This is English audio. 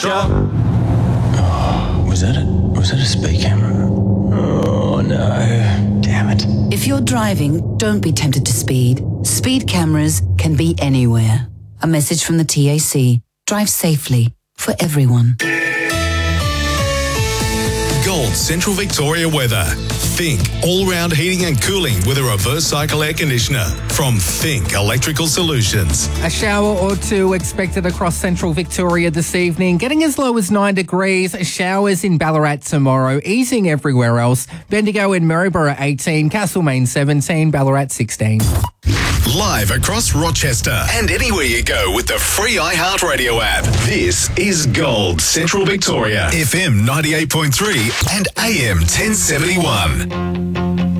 Was that a speed camera? Oh, no. Damn it. If you're driving, don't be tempted to speed. Speed cameras can be anywhere. A message from the TAC. Drive safely for everyone. Gold Central Victoria weather. Think all-round heating and cooling with a reverse cycle air conditioner from Think Electrical Solutions. A shower or two expected across central Victoria this evening, getting as low as 9 degrees. Showers in Ballarat tomorrow, easing everywhere else. Bendigo and Maryborough 18, Castlemaine 17, Ballarat 16. Live across Rochester and anywhere you go with the free iHeartRadio app. This is Gold Central Victoria, FM 98.3 and AM 1071.